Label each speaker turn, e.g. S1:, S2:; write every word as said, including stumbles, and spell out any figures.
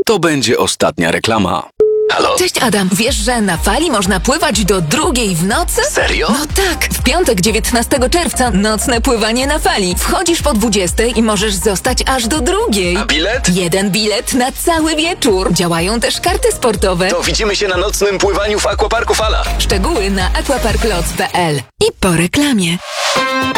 S1: to będzie ostatnia reklama. Halo?
S2: Cześć Adam, wiesz, że na fali można pływać do drugiej w nocy?
S1: Serio?
S2: No tak, w piątek dziewiętnastego czerwca nocne pływanie na fali. Wchodzisz po dwudziestej i możesz zostać aż do drugiej.
S1: A bilet?
S2: Jeden bilet na cały wieczór. Działają też karty sportowe.
S1: To widzimy się na nocnym pływaniu w Aquaparku Fala.
S2: Szczegóły na aquaparklots kropka p l. I po reklamie.